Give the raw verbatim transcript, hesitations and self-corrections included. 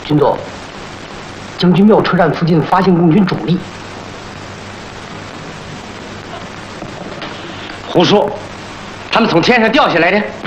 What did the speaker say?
军座，将军庙车站附近发现共军主力。 胡说！他们从天上掉下来的。